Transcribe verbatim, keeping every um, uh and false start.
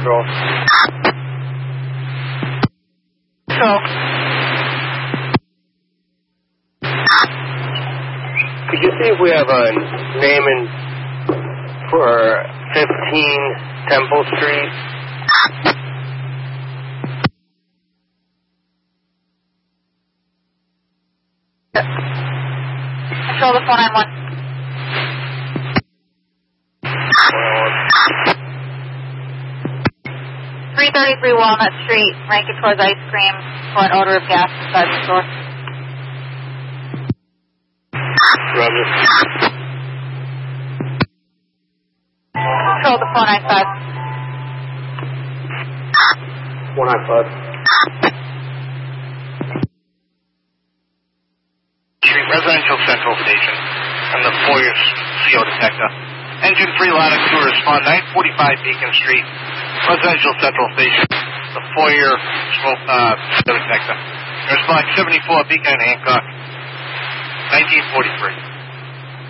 Control. Control. Could you see if we have a name in for fifteen Temple Street? Control the four nine one. three thirty-three Walnut Street, Rankin towards ice cream for an odor of gas inside the store. Roger. Control the four nine five. four nine five. Street, Residential Central Station, and the foyer C O detector. Engine three ladder to respond, nine forty-five Beacon Street, Residential Central Station, the foyer smoke uh, C O detector. Respond seventy-four Beacon and Hancock, nineteen forty-three.